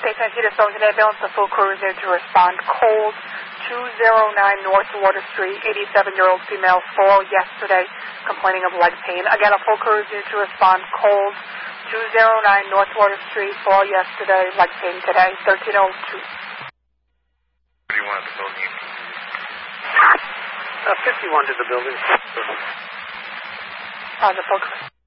Station Antietam Stones and ambulance, the full crew is there to respond. Cold, 209 North Water Street, 87-year-old female fall yesterday, complaining of leg pain. Again, a full crew is there to respond. Cold, 209 North Water Street, fall yesterday, leg pain today, 1302. 31 at the building. 51 to the building. The full crew.